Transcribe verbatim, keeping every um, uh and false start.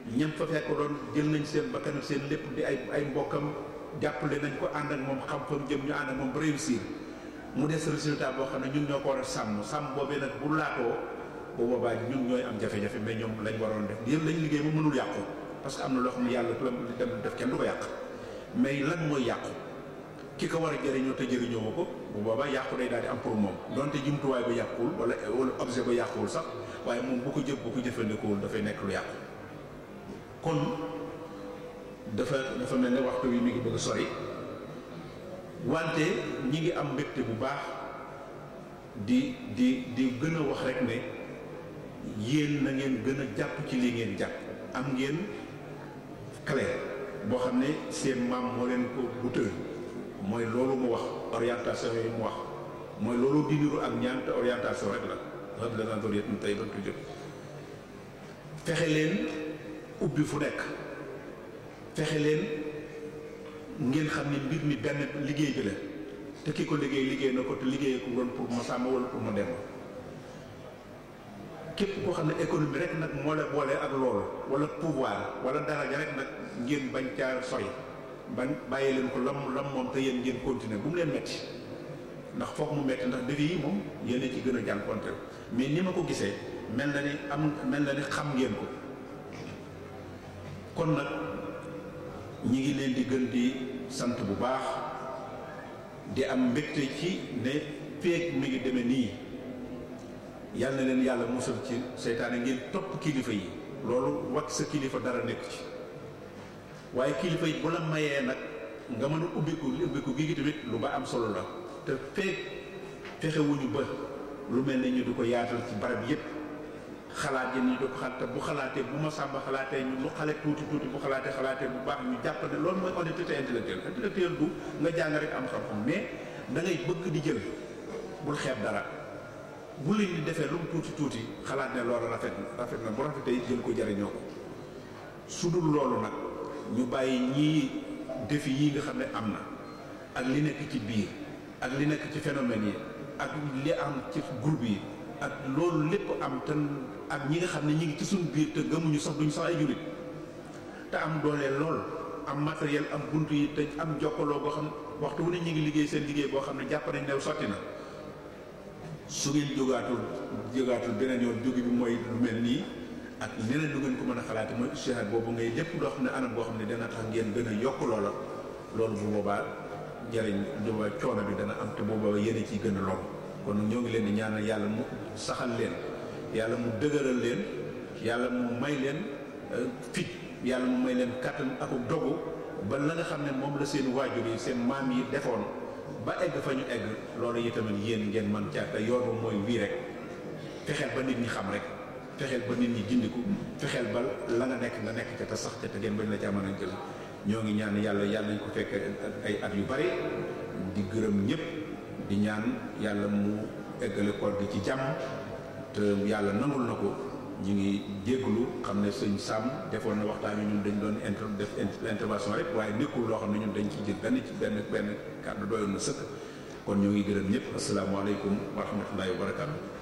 ñam fa fekk doon jël nañ seen bakkan seen lépp di ay ay mbokkam jàppale nañ ko ànd ak moom xam fa jëm ñu ànd ak moom ba réussir mu des résultat boo xam ne ñun ñoo ko war a sàmm sàmm boobee nag bu laatoo bu boobaa ñun ñooy am jafe-jafe mais ñoom lañ waroon def yéen lañ liggéey mu mënul yàqu parce que am na loo xam ne yàlla li dem def kenn du ko yàq mais lan mooy yàqu ki ko war a jëriñoo te jëriñoo ko bu boobaa yàqu day daal di am pour moom donte jumtuwaay ba yàquwul wala wala objet ba yàquwul sax waaye moom bu ko jëf bu ko jëfandikoowul dafay nekk lu yàqu kon dafa dafa mel ne waxtu wi mi ngi bëgg a sori wante ñi ngi am mbégte bu baax di di di gën a wax rek ne yéen na ngeen gën a jàpp ci li ngeen jàpp am ngeen clé boo xam ne seen maam moo leen ko buteur mooy loolu mu wax orientation yi mu wax mooy loolu di niru ak ñaan te orientation rek la xam la naa doon tey ba tu jot fexe leen ubbi fu nekk fexe leen ngeen xam ne mbir mi benn liggéey bi la te ki ko liggéey liggéey na ko te liggéey ko doon pour ma sàmm wala pour ma dem képp koo xam ne économie rek nag moo la boole ak loolu wala pouvoir wala daraja rek nag ngeen bañ caa sori bañ bàyyi leen ko lam lam moom te yéen ngeen continuer bu mu leen metti ndax foog mu metti ndax defi yi moom yéen a ci gën a jànkuwanteel mais ni ma ko gisee mel na ni am mel na ni xam ngeen ko kon nag ñi ngi leen di gën di sant bu baax di am mbégte ci ne feek mi ngi demee nii yàlla na leen yàlla musal ci seytaane ngeen topp kilifa yi loolu wax sa kilifa dara nekk ci waaye kilifa yi bu la mayee nag nga mën a ubbiku ubbiku gi tamit lu ba am solo la te feek fexewuñu ba lu mel ne ñu di ko yaatal ci barab yépp xalaat yi ñu di ko xalaat te bu xalaatee bu ma sàmba xalaatee ñu lu xale tuuti tuuti bu xalaatee xalaatee bu baax ñu jàpp ne loolu mooy honnêteté intellectuelle intellectuelle du nga jàng rek am xam-xam mais da ngay bëgg di jël bul xeeb dara bu leen di defee lu mu tuuti tuuti xalaat ne loolu rafet na rafet na bu rafetee jël ko jariñoo ko su dul loolu nag ñu bàyyi ñii défi yi nga xam ne am na ak li nekk ci biir ak li nekk ci phénomène yi ak li am ci groupe yi ak loolu lépp am te ak ñi nga xam ne ñi ngi ci suñu biir te gëmuñu sax duñu sax ay jullit te am doole lool am matériel am bunt yi te am jokkaloo boo xam ne waxtu wu ne ñi ngi liggéey seen liggéey boo xam ne jàpp nañ new sotti na su ngeen jógaatul jógaatul beneen yoon jóge bi mooy lu mel nii ak neneen lu ngeen ko mën a xalaati mooy istihaad boobu ngay lépp loo xam ne anam boo xam ne dana tax ngeen gën a yokk loola loolu bu boobaa jariñ boobaa coono bi dana am te boobaa yéen a ciy gën a lool kon ñoo ngi leen di ñaanal yàlla mu saxal leen yàlla mu dëgëral leen yàlla mu may leen fit yàlla mu may leen kàttan ak dogu ba la nga xam ne moom la seen waajur yi seen maam yi defoon ba egg fa ñu egg loolu itamit yéen ngeen mën caa te yoonu mooy wii rek fexeel ba nit ñi xam rek fexeel ba nit ñi gindiku fexeel ba la nga nekk nga nekk ca te sax ca te ngeen bañ la caa mën a jël ñoo ngi ñaan yàlla yàlla nañ ko fekk ay at yu bari di gërëm ñëpp di ñaan yàlla mu eggale koor gi ci jàmm te yàlla nangul na ko ñu ngi jégglu xam ne sëñ Sam defoon na waxtaan yi ñun dañ doon inter def intervention rek waaye nekkul loo xam ne ñun dañ ci jël benn ci benn benn kàddu doyoon na sëkk kon ñoo ngi gërëm ñëpp asalaamaaleykum wa rahmatullahi wa barakatu